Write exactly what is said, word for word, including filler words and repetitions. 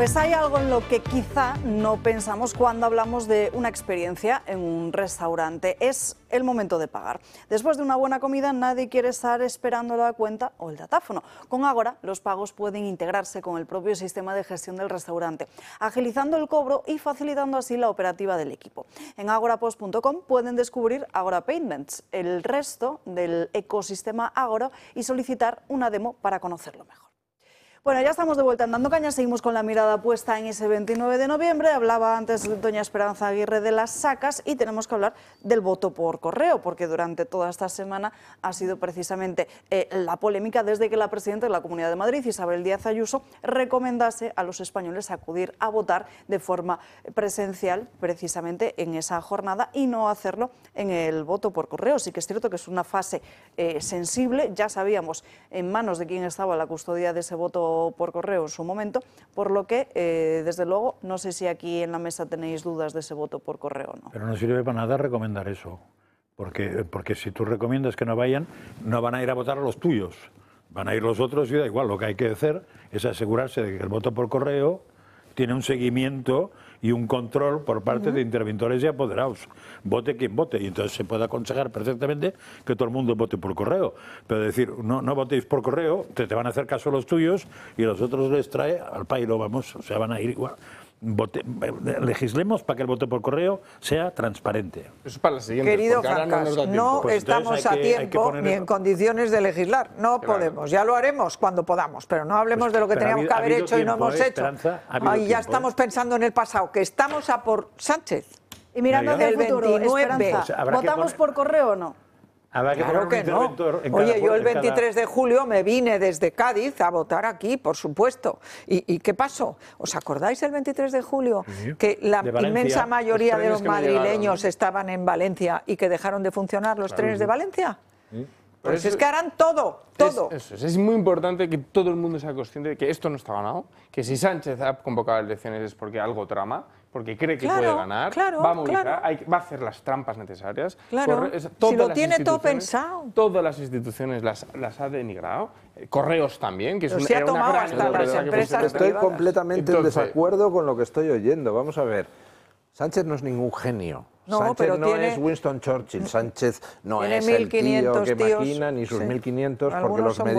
Pues hay algo en lo que quizá no pensamos cuando hablamos de una experiencia en un restaurante. Es el momento de pagar. Después de una buena comida, nadie quiere estar esperando la cuenta o el datáfono. Con Ágora, los pagos pueden integrarse con el propio sistema de gestión del restaurante, agilizando el cobro y facilitando así la operativa del equipo. En agorapost punto com pueden descubrir Ágora Payments, el resto del ecosistema Ágora, y solicitar una demo para conocerlo mejor. Bueno, ya estamos de vuelta en Dando Caña, seguimos con la mirada puesta en ese veintinueve de noviembre. Hablaba antes doña Esperanza Aguirre de las sacas y tenemos que hablar del voto por correo, porque durante toda esta semana ha sido precisamente eh, la polémica desde que la presidenta de la Comunidad de Madrid, Isabel Díaz Ayuso, recomendase a los españoles acudir a votar de forma presencial precisamente en esa jornada y no hacerlo en el voto por correo. Sí que es cierto que es una fase eh, sensible, ya sabíamos en manos de quién estaba la custodia de ese voto por correo en su momento, por lo que, eh, desde luego, no sé si aquí en la mesa tenéis dudas de ese voto por correo o no. Pero no sirve para nada recomendar eso, porque, porque si tú recomiendas que no vayan, no van a ir a votar a los tuyos, van a ir los otros y da igual. Lo que hay que hacer es asegurarse de que el voto por correo tiene un seguimiento y un control por parte uh-huh. de interventores y apoderados. Vote quien vote, y entonces se puede aconsejar perfectamente que todo el mundo vote por correo. Pero decir, no, no votéis por correo, te, te van a hacer caso los tuyos y los otros les trae al pairo, vamos, o sea, van a ir igual. Vote, legislemos para que el voto por correo sea transparente. Eso es para la siguiente. Querido Francas, no, no pues estamos a que, tiempo poner... ni en condiciones de legislar. No claro. podemos, ya lo haremos cuando podamos, pero no hablemos pues, de lo que teníamos habido, que haber hecho tiempo, y no hemos eh, hecho. Ahí ya tiempo, estamos eh. pensando en el pasado, que estamos a por Sánchez. Y mirando hacia el futuro, Esperanza, pues ¿votamos poner... por correo o no? Habrá que claro que no. En Oye, cada, yo el veintitrés de julio me vine desde Cádiz a votar aquí, por supuesto. ¿Y, y qué pasó? ¿Os acordáis el veintitrés de julio? Sí. Que la inmensa mayoría de los madrileños estaban en Valencia y que dejaron de funcionar los claro. trenes de Valencia. Sí. Pues eso, es que harán todo, todo. Es, eso es, es muy importante que todo el mundo sea consciente de que esto no está ganado, que si Sánchez ha convocado elecciones es porque algo trama, porque cree que claro, puede ganar, claro, va a movilizar, claro. hay, va a hacer las trampas necesarias. Claro, corre, es, si lo tiene todo pensado. Todas las instituciones las, las ha denigrado, eh, Correos también, que es una, se ha era tomado una hasta gran las empresas Estoy privadas. completamente Entonces, en desacuerdo con lo que estoy oyendo. Vamos a ver, Sánchez no es ningún genio. No, Sánchez pero no tiene, es Winston Churchill, Sánchez no tiene es el tío que tíos, maquina, ni sus sí. mil quinientos, Algunos porque los medios